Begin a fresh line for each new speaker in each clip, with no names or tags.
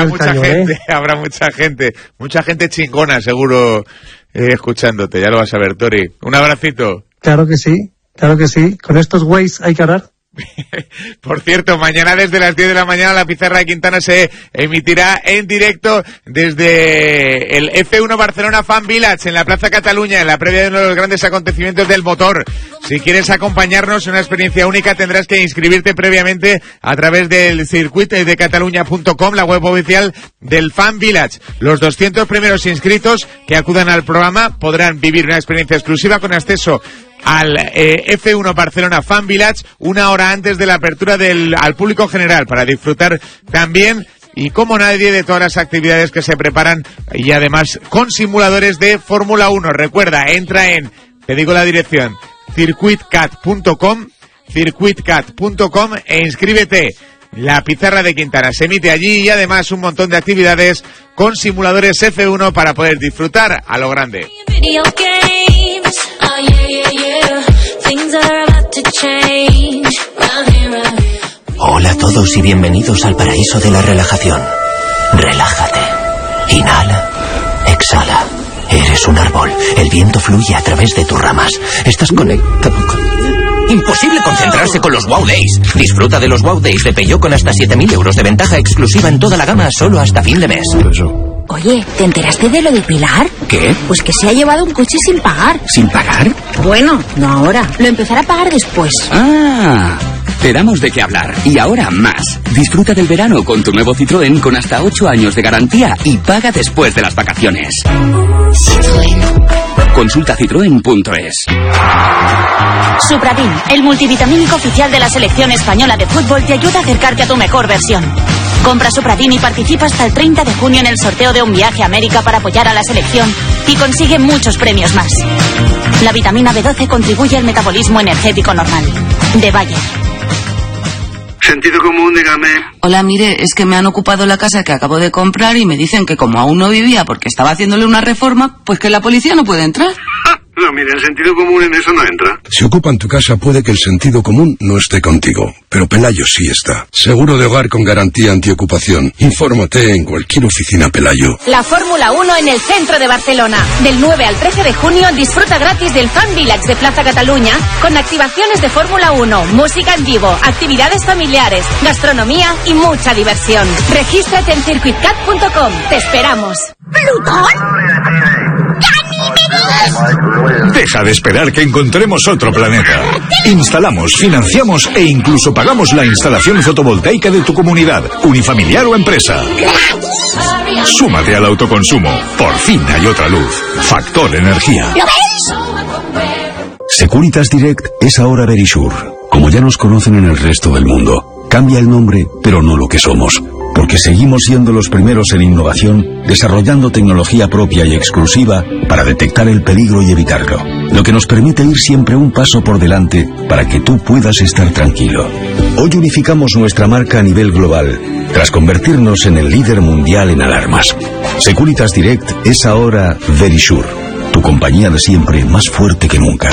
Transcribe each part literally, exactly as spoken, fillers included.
habrá mucha cañón, gente, ¿eh? habrá mucha gente, mucha gente chingona seguro eh, escuchándote, ya lo vas a ver, Tori. Un abracito.
Claro que sí, claro que sí. Con estos güeyes hay que hablar.
Por cierto, mañana desde las diez de la mañana la pizarra de Quintana se emitirá en directo desde el F uno Barcelona Fan Village en la Plaza Cataluña, en la previa de uno de los grandes acontecimientos del motor. Si quieres acompañarnos en una experiencia única tendrás que inscribirte previamente a través del circuito de cataluña punto com, la web oficial del Fan Village. Los doscientos primeros inscritos que acudan al programa podrán vivir una experiencia exclusiva con acceso al eh, F uno Barcelona Fan Village una hora antes de la apertura del al público general, para disfrutar también y como nadie de todas las actividades que se preparan, y además con simuladores de Fórmula uno. Recuerda, entra en, te digo la dirección, circuitcat punto com, circuitcat punto com e inscríbete. La pizarra de Quintana se emite allí y además un montón de actividades con simuladores F uno para poder disfrutar a lo grande.
Hola a todos y bienvenidos al paraíso de la relajación. Relájate. Inhala. Exhala. Eres un árbol. El viento fluye a través de tus ramas. Estás conectado con... Imposible concentrarse con los Wow Days. Disfruta de los Wow Days de Peugeot con hasta siete mil euros de ventaja exclusiva en toda la gama solo hasta fin de mes.
Oye, ¿te enteraste de lo de Pilar?
¿Qué?
Pues que se ha llevado un coche sin pagar.
¿Sin pagar?
Bueno, no ahora. Lo empezará a pagar después.
Ah, te damos de qué hablar. Y ahora más. Disfruta del verano con tu nuevo Citroën con hasta ocho años de garantía y paga después de las vacaciones. Citroën. Consulta citroen punto es.
Supradin, el multivitamínico oficial de la selección española de fútbol, te ayuda a acercarte a tu mejor versión. Compra Supradin y participa hasta el treinta de junio en el sorteo de un viaje a América para apoyar a la selección y consigue muchos premios más. La vitamina B doce contribuye al metabolismo energético normal. De Bayer.
Sentido común, dígame.
Hola, mire, es que me han ocupado la casa que acabo de comprar y me dicen que como aún no vivía porque estaba haciéndole una reforma, pues que la policía no puede entrar.
No, mire, el sentido común en eso no entra.
Si ocupan tu casa puede que el sentido común no esté contigo, pero Pelayo sí está. Seguro de hogar con garantía antiocupación. Infórmate en cualquier oficina Pelayo.
La Fórmula uno en el centro de Barcelona. Del nueve al trece de junio disfruta gratis del Fan Village de Plaza Cataluña con activaciones de Fórmula uno, música en vivo, actividades familiares, gastronomía y mucha diversión. Regístrate en circuitcat punto com. Te esperamos.
¿Plutón?
Deja de esperar que encontremos otro planeta. Instalamos, financiamos e incluso pagamos la instalación fotovoltaica de tu comunidad, unifamiliar o empresa. Súmate al autoconsumo. Por fin hay otra luz. Factor Energía.
¿Lo ves?
Securitas Direct es ahora Verisure. Como ya nos conocen en el resto del mundo, cambia el nombre, pero no lo que somos. Porque seguimos siendo los primeros en innovación, desarrollando tecnología propia y exclusiva para detectar el peligro y evitarlo. Lo que nos permite ir siempre un paso por delante para que tú puedas estar tranquilo. Hoy unificamos nuestra marca a nivel global, tras convertirnos en el líder mundial en alarmas. Securitas Direct es ahora Verisure, tu compañía de siempre más fuerte que nunca.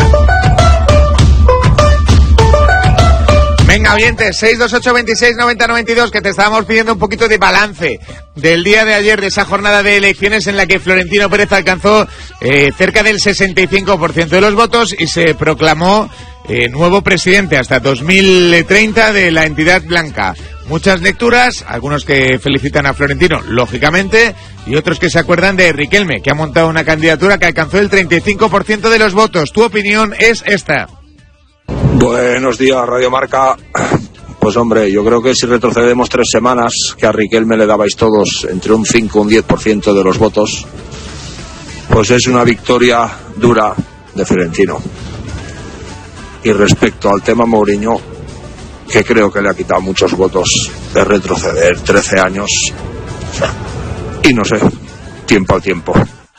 Venga, oyentes, seis dos ocho veintiséis noventa noventa y dos, que te estábamos pidiendo un poquito de balance del día de ayer, de esa jornada de elecciones en la que Florentino Pérez alcanzó eh, cerca del sesenta y cinco por ciento de los votos y se proclamó eh, nuevo presidente hasta dos mil treinta de la entidad blanca. Muchas lecturas, algunos que felicitan a Florentino, lógicamente, y otros que se acuerdan de Riquelme, que ha montado una candidatura que alcanzó el treinta y cinco por ciento de los votos. Tu opinión es esta.
Buenos días, Radio Marca. Pues hombre, yo creo que si retrocedemos tres semanas, que a Riquelme le dabais todos entre un cinco y un diez por ciento de los votos, pues es una victoria dura de Florentino. Y respecto al tema Mourinho, que creo que le ha quitado muchos votos de retroceder trece años, y no sé, tiempo al tiempo.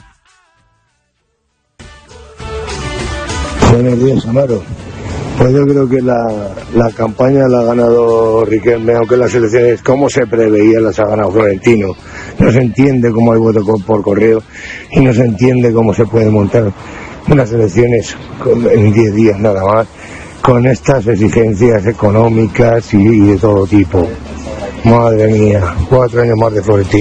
Buenos días, Amaro. Pues yo creo que la, la campaña la ha ganado Riquelme, aunque las elecciones, como se preveía, las ha ganado Florentino. No se entiende cómo hay voto por correo y no se entiende cómo se pueden montar unas elecciones en diez días nada más, con estas exigencias económicas y, y de todo tipo. Madre mía, cuatro años más de Florentino.